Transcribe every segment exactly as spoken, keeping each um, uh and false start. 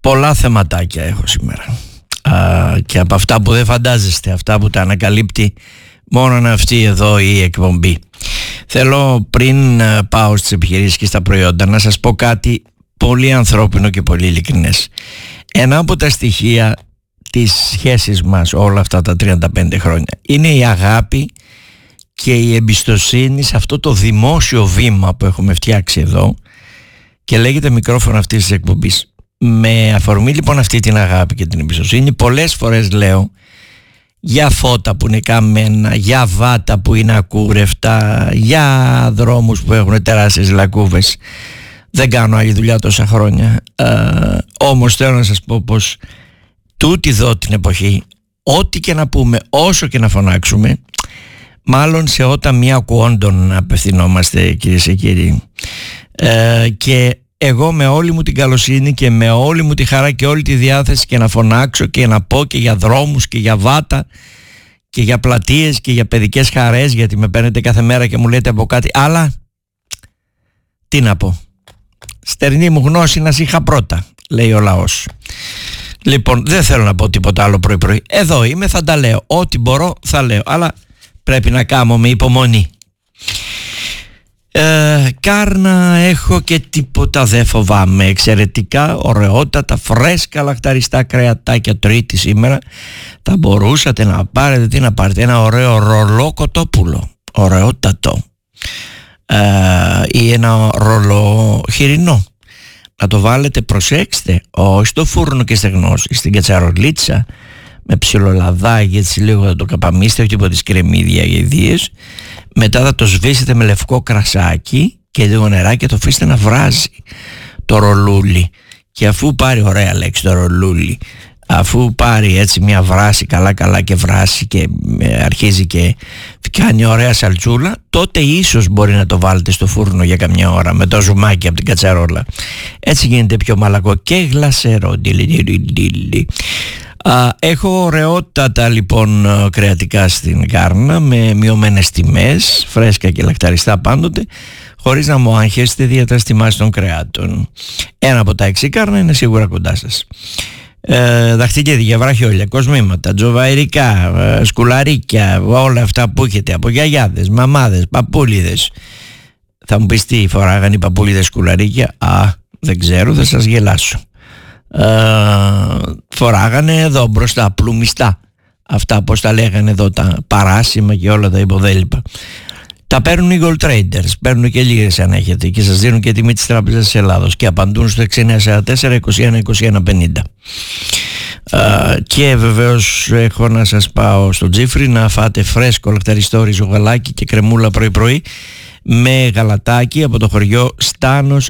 πολλά θεματάκια έχω σήμερα. Α, και από αυτά που δεν φαντάζεστε, αυτά που τα ανακαλύπτει μόνο αυτή εδώ η εκπομπή. Θέλω πριν πάω στις επιχειρήσεις και στα προϊόντα να σας πω κάτι πολύ ανθρώπινο και πολύ ειλικρινές. Ένα από τα στοιχεία της σχέσης μας όλα αυτά τα τριάντα πέντε χρόνια είναι η αγάπη και η εμπιστοσύνη σε αυτό το δημόσιο βήμα που έχουμε φτιάξει εδώ και λέγεται μικρόφωνο αυτής της εκπομπής. Με αφορμή λοιπόν αυτή την αγάπη και την εμπιστοσύνη, πολλές φορές λέω για φώτα που είναι καμένα, για βάτα που είναι ακούρευτα, για δρόμους που έχουν τεράστιες λακκούβες. Δεν κάνω άλλη δουλειά τόσα χρόνια. Ε, όμως θέλω να σας πω πως τούτη εδώ την εποχή, ό,τι και να πούμε, όσο και να φωνάξουμε, μάλλον σε όταν μία κουόντων απευθυνόμαστε, κυρίες και κύριοι. Ε, και εγώ με όλη μου την καλοσύνη και με όλη μου τη χαρά και όλη τη διάθεση και να φωνάξω και να πω και για δρόμους και για βάτα και για πλατείες και για παιδικές χαρές, γιατί με παίρνετε κάθε μέρα και μου λέτε από κάτι, αλλά τι να πω, στερνή μου γνώση να σ' είχα πρώτα, λέει ο λαός. Λοιπόν, δεν θέλω να πω τίποτα άλλο πρωί πρωί, εδώ είμαι, θα τα λέω, ό,τι μπορώ θα λέω, αλλά πρέπει να κάνω με υπομονή. Ε, κάρνα έχω και τίποτα δεν φοβάμαι. Εξαιρετικά, ωραιότατα, φρέσκα λαχταριστά κρεατάκια Τρίτη σήμερα. Θα μπορούσατε να πάρετε, τι να πάρετε, ένα ωραίο ρολό κοτόπουλο, ωραιότατο, ε, ή ένα ρολό χοιρινό. Να το βάλετε, προσέξτε, όχι στο φούρνο και στεγνώσει, στην κατσαρολίτσα με ψιλολαδάκι, έτσι λίγο θα το καπαμίσετε, όχι τίποτα κρεμμύδια ή ιδίες. Μετά θα το σβήσετε με λευκό κρασάκι και λίγο νεράκι και το αφήσετε να βράζει το ρολούλι. Και αφού πάρει, ωραία λέξη το ρολούλι, αφού πάρει έτσι μια βράση καλά καλά και βράσει και αρχίζει και κάνει ωραία σαλτσούλα, τότε ίσως μπορεί να το βάλετε στο φούρνο για καμιά ώρα με το ζουμάκι από την κατσαρόλα. Έτσι γίνεται πιο μαλακό και γλασερό. Α, έχω ωραιότατα λοιπόν κρεατικά στην κάρνα με μειωμένες τιμές, φρέσκα και λακταριστά πάντοτε, χωρίς να μου άγχεστε διαταστημάσεις των κρεάτων. Ένα από τα έξι κάρνα είναι σίγουρα κοντά σας. Ε, δαχτυλίδια, βραχιόλια, κοσμήματα, τζοβαϊρικά, ε, σκουλαρίκια, όλα αυτά που έχετε από γιαγιάδες, μαμάδες, παππούλιδες. Θα μου πεις τι φοράγαν οι παππούλιδες σκουλαρίκια? Α, δεν ξέρω, θα σας γελάσω. Uh, φοράγανε εδώ μπροστά πλουμιστά, αυτά πως τα λέγανε εδώ, τα παράσημα και όλα τα υποδέλυπα. Τα παίρνουν οι gold traders, παίρνουν και λίρες αν έχετε και σας δίνουν και τιμή της Τράπεζας της Ελλάδος και απαντούν στο έξι εννιά τέσσερα τέσσερα είκοσι ένα είκοσι ένα πενήντα. Uh, και βεβαίως έχω να σας πάω στο Τζίφρι να φάτε φρέσκο λαχταριστό ριζογαλάκι και κρεμούλα πρωί πρωί με γαλατάκι από το χωριό Στάνος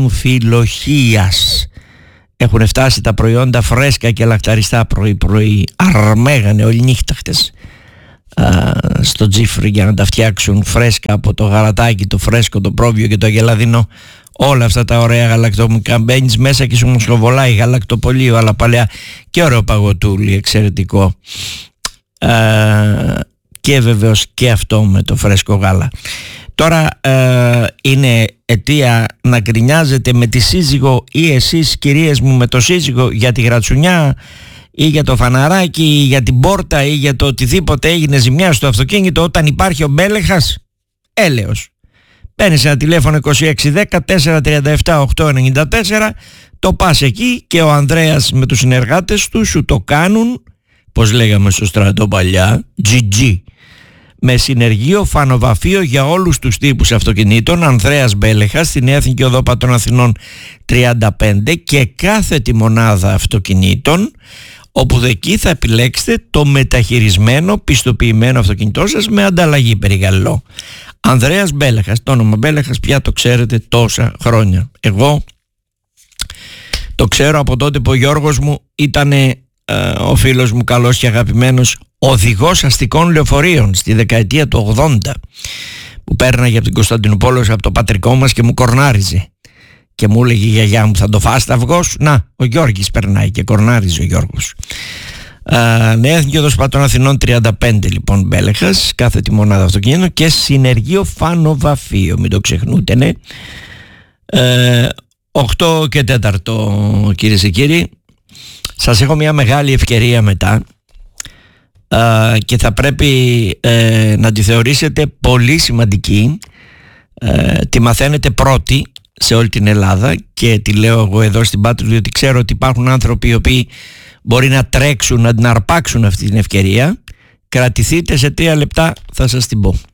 Αμφιλοχίας. Έχουν φτάσει τα προϊόντα φρέσκα και λαχταριστά πρωί πρωί, αρμέγανε όλη νύχτα χτες α, στο Τζίφρι για να τα φτιάξουν φρέσκα από το γαλατάκι, το φρέσκο, το πρόβιο και το αγελαδινό, όλα αυτά τα ωραία γαλακτομικά. Μπαίνεις μέσα και σου μοσχοβολάει γαλακτοπολείο, αλλά παλιά, και ωραίο παγωτούλι εξαιρετικό, α, και βεβαίως και αυτό με το φρέσκο γάλα. Τώρα ε, είναι αιτία να γκρινιάζετε με τη σύζυγο ή εσείς κυρίες μου με το σύζυγο για τη γρατσουνιά ή για το φαναράκι ή για την πόρτα ή για το οτιδήποτε έγινε ζημιά στο αυτοκίνητο, όταν υπάρχει ο Μπέλεχας? Έλεος. Παίρνεις ένα τηλέφωνο είκοσι έξι δέκα τέσσερα τριάντα επτά οκτακόσια ενενήντα τέσσερα, το πας εκεί και ο Ανδρέας με τους συνεργάτες του σου το κάνουν, πως λέγαμε στο στρατό παλιά, τζι τζι. Με συνεργείο φανοβαφείο για όλους τους τύπους αυτοκινήτων, Ανδρέας Μπέλεχας, στην Εθνική Οδό Πατρών Αθηνών τριάντα πέντε, και κάθε τη μονάδα αυτοκινήτων, όπου δεκεί θα επιλέξετε το μεταχειρισμένο πιστοποιημένο αυτοκινητό σας με ανταλλαγή περιγαλλό. Ανδρέας Μπέλεχας, το όνομα Μπέλεχας πια το ξέρετε τόσα χρόνια. Εγώ το ξέρω από τότε που ο Γιώργος μου ήταν ε, ο φίλος μου καλός και αγαπημένος οδηγός αστικών λεωφορείων στη δεκαετία του ογδόντα, που πέρναγε από την Κωνσταντινούπολη, από το πατρικό μας, και μου κορνάριζε και μου έλεγε η γιαγιά μου, θα το φας τα αυγό σου? Να, ο Γιώργης περνάει και κορνάριζε ο Γιώργος. Νέα Εθνική Οδός Πατρών Αθηνών τριάντα πέντε λοιπόν Μπέλεχας, κάθε τη μονάδα αυτοκίνητο, και συνεργείο φανοβαφείο, μην το ξεχνούτε, ναι. ε, οκτώ και τέταρτο κυρίες και κύριοι, Σας έχω μια μεγάλη ευκαιρία μετά ε, και θα πρέπει ε, να τη θεωρήσετε πολύ σημαντική. ε, Τη μαθαίνετε πρώτη σε όλη την Ελλάδα και τη λέω εγώ εδώ στην Πάτρου, διότι ξέρω ότι υπάρχουν άνθρωποι οι οποίοι μπορεί να τρέξουν, να την αρπάξουν αυτή την ευκαιρία. Κρατηθείτε, σε τρία λεπτά θα σας την πω.